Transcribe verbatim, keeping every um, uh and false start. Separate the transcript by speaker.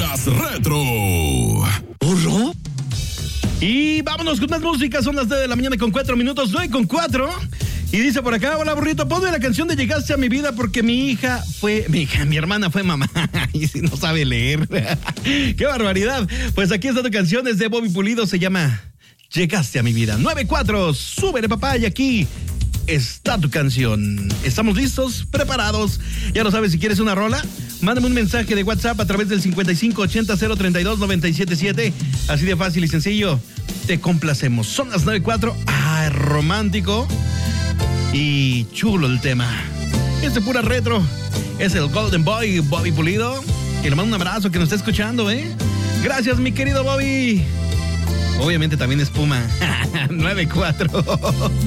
Speaker 1: Ondas Retro.
Speaker 2: ¿Burro?
Speaker 3: Y vámonos con más música. Son las nueve de la mañana con cuatro minutos. nueve con cuatro. Y dice por acá: hola, burrito, ponme la canción de Llegaste a mi vida porque mi hija fue... Mi hija, mi hermana fue mamá. Y si no sabe leer. ¡Qué barbaridad! Pues aquí está tu canción. Es de Bobby Pulido. Se llama Llegaste a mi vida. nueve cuatro. Súbele, papá. Y aquí está tu canción. ¿Estamos listos? ¿Preparados? Ya lo sabes, si quieres una rola, mándame un mensaje de WhatsApp a través del cincuenta y cinco ochenta cero treinta y dos noventa y siete siete. Así de fácil y sencillo. Te complacemos. Son las nueve cuatro. Ah, romántico y chulo el tema. Este pura retro. Es el Golden Boy, Bobby Pulido. Que le mando un abrazo, que nos está escuchando, ¿eh? Gracias, mi querido Bobby. Obviamente también es Puma. nueve cuatro.